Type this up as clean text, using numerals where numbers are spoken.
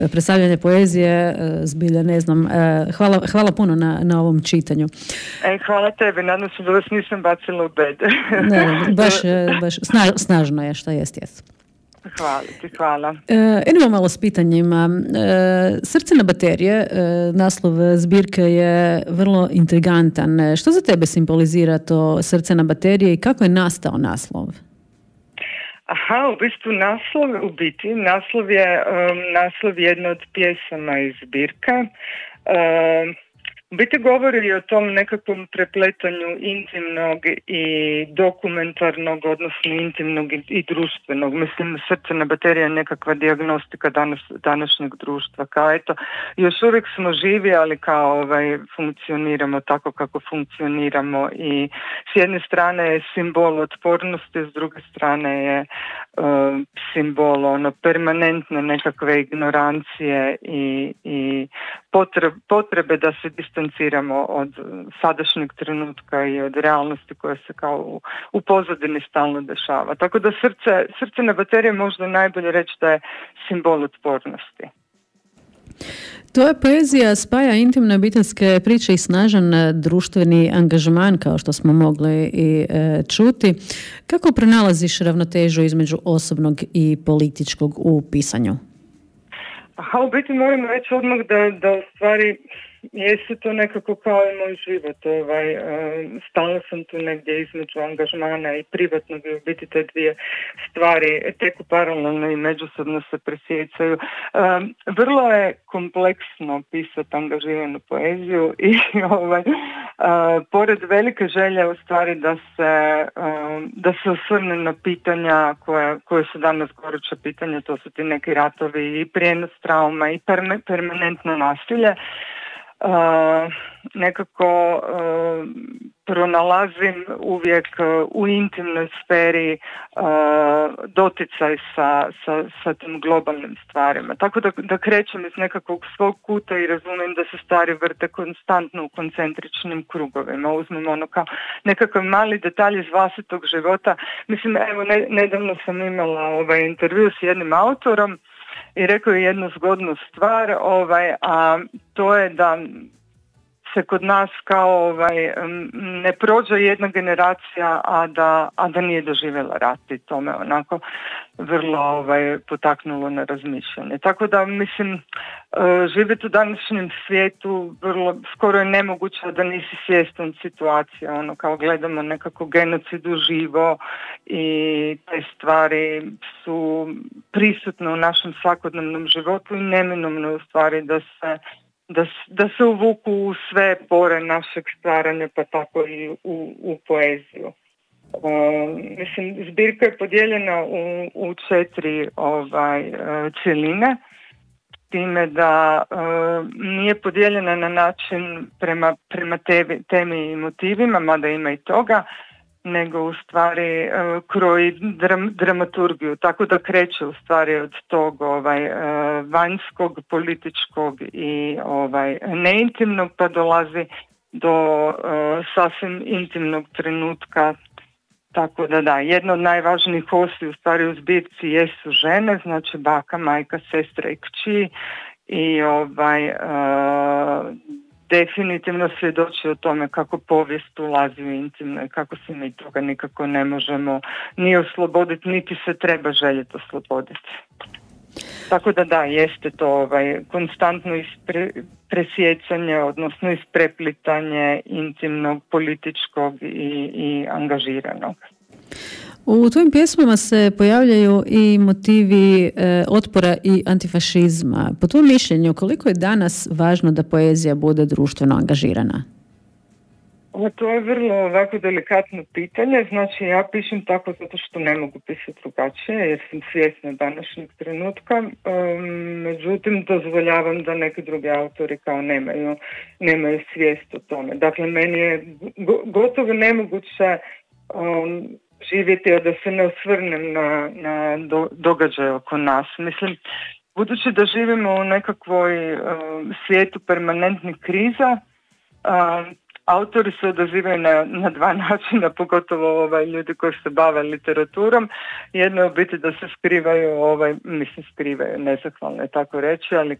predstavljanje poezije, zbilja ne znam. Hvala puno na ovom čitanju. Hvala tebi, nadam se da vas nisam bacila u bed. Ne, baš snažno je, šta jest. Hvala. Idemo malo s pitanjima. Srce na baterije, naslov zbirke je vrlo intrigantan. Što za tebe simbolizira to srce na baterije i kako je nastao naslov? U bistvu naslov je jedna od pjesama iz zbirke. U biti govori o tom nekakvom prepletanju intimnog i dokumentarnog, odnosno intimnog i društvenog. Mislim, srce na baterija je nekakva dijagnostika današnjeg društva. Kao eto, još uvijek smo živi, ali kao funkcioniramo tako kako funkcioniramo i s jedne strane je simbol otpornosti, s druge strane je simbol permanentne nekakve ignorancije i potrebe da se distanciramo od sadašnjeg trenutka i od realnosti koja se kao u pozadini stalno dešava. Tako da srce na baterije možda najbolje reći da je simbol otpornosti. Tvoja poezija spaja intimne obiteljske priče i snažan društveni angažman, kao što smo mogli i čuti. Kako pronalaziš ravnotežu između osobnog i političkog u pisanju? U biti moram reći odmah da u stvari jeste to nekako kao i moj život. Stalno sam tu negdje između angažmana i privatnog i u biti te dvije stvari teku paralelno i međusobno se presjecaju. Vrlo je kompleksno pisati angažiranu poeziju i pored velike želje u stvari da se osvrne na pitanja koje su danas goruća pitanja, to su ti neki ratovi i prijenos trauma i permanentno nasilje. Nekako pronalazim uvijek u intimnoj sferi doticaj sa tim globalnim stvarima. Tako da krećem iz nekakvog svog kuta i razumijem da se stvari vrte konstantno u koncentričnim krugovima. Uzmem kao nekakav mali detalj iz vlastitog života. Mislim, evo, nedavno sam imala intervju s jednim autorom i rekao je jednu zgodnu stvar, a to je da se kod nas kao ne prođe jedna generacija, a da nije doživjela rat i to me onako vrlo potaknulo na razmišljanje. Tako da mislim, živjeti u današnjem svijetu skoro je nemoguće da nisi svjestan situacije, kao gledamo nekako genocid uživo i te stvari su prisutne u našem svakodnevnom životu i neminovno u stvari da se uvuku u sve pore našeg stvaranja, pa tako i u poeziju. Mislim, zbirka je podijeljena u 4 cjeline, time da nije podijeljena na način prema temi i motivima, mada ima i toga, nego u stvari kroji dramaturgiju, tako da kreće u stvari od tog vanjskog, političkog i neintimnog, pa dolazi do sasvim intimnog trenutka. Tako da, jedna od najvažnijih osi u stvari u zbirci jesu žene, znači baka, majka, sestra i kći i definitivno svjedoči o tome kako povijest ulazi u intimno i kako se mi toga nikako ne možemo ni osloboditi, niti se treba željeti osloboditi. Tako da, jeste to konstantno presjecanje, odnosno ispreplitanje intimnog, političkog i angažiranog. U tvojim pjesmama se pojavljaju i motivi otpora i antifašizma. Po tvom mišljenju, koliko je danas važno da poezija bude društveno angažirana? To je vrlo ovako delikatno pitanje. Znači, ja pišem tako zato što ne mogu pisati drugačije, jer sam svjesna današnjeg trenutka. Međutim, dozvoljavam da neki drugi autori kao nemaju svijest o tome. Dakle, meni je gotovo nemoguće živjeti, a da se ne osvrnem na događaje oko nas. Mislim, budući da živimo u nekakvoj svijetu permanentnih kriza, Autori se odazivaju na dva načina, pogotovo ljudi koji se bave literaturom. Jedno je u biti da se skrivaju, skrivaju, nezahvalno je tako reći, ali